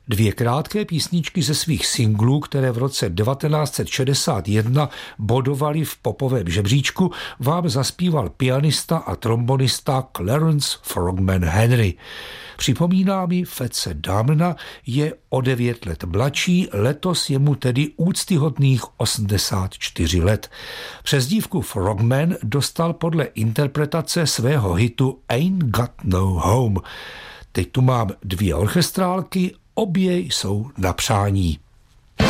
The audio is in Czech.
2 krátké písničky ze svých singlů, které v roce 1961 bodovali v popovém žebříčku, vám zaspíval pianista a trombonista Clarence Frogman Henry. Připomíná mi Fetse Damna, je o 9 let mladší, letos je mu tedy úctyhodných 84 let. Přezdívku Frogman dostal podle interpretace svého hitu Ain't Got No Home. Teď tu mám 2 orchestrálky, obě jsou na přání.